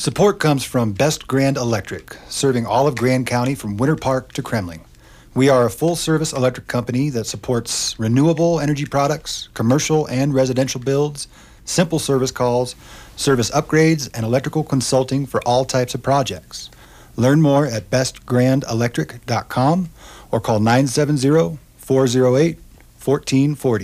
Support comes from Best Grand Electric, serving all of Grand County from Winter Park to Kremling. We are a full-service electric company that supports renewable energy products, commercial and residential builds, simple service calls, service upgrades, and electrical consulting for all types of projects. Learn more at bestgrandelectric.com or call 970-408-1440.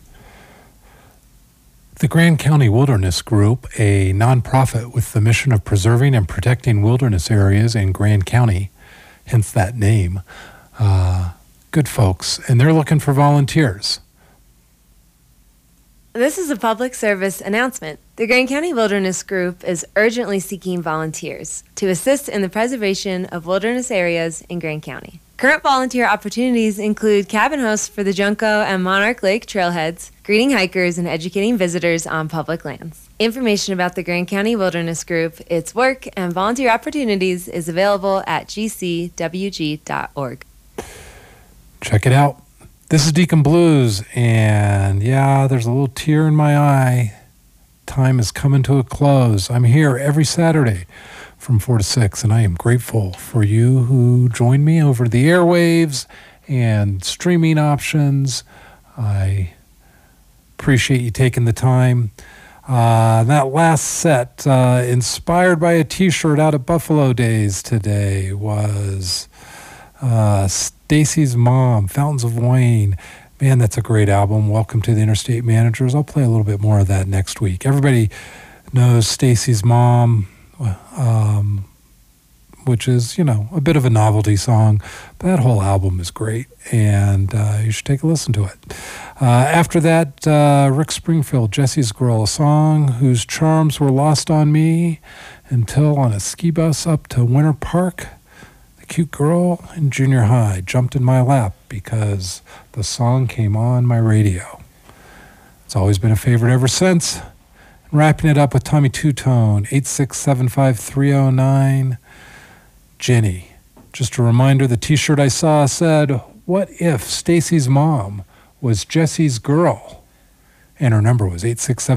The Grand County Wilderness Group, a nonprofit with the mission of preserving and protecting wilderness areas in Grand County, hence that name, good folks, and they're looking for volunteers. This is a public service announcement. The Grand County Wilderness Group is urgently seeking volunteers to assist in the preservation of wilderness areas in Grand County. Current volunteer opportunities include cabin hosts for the Junco and Monarch Lake trailheads, greeting hikers, and educating visitors on public lands. Information about the Grand County Wilderness Group, its work, and volunteer opportunities is available at gcwg.org. Check it out. This is Deacon Blues, and yeah, there's a little tear in my eye. Time is coming to a close. I'm here every Saturday from 4 to 6, and I am grateful for you who join me over the airwaves and streaming options. I appreciate you taking the time. That last set, inspired by a t-shirt out at Buffalo Days today, was Stacy's Mom, Fountains of Wayne. Man, that's a great album. Welcome to the Interstate Managers. I'll play a little bit more of that next week. Everybody knows Stacy's Mom, which is, a bit of a novelty song. But that whole album is great, and you should take a listen to it. After that, Rick Springfield, Jesse's Girl, a song whose charms were lost on me until on a ski bus up to Winter Park, the cute girl in junior high jumped in my lap because the song came on my radio. It's always been a favorite ever since. Wrapping it up with Tommy Two-Tone, 8675309. Jenny. Just a reminder, the t-shirt I saw said, "What if Stacy's mom was Jesse's girl?" And her number was 867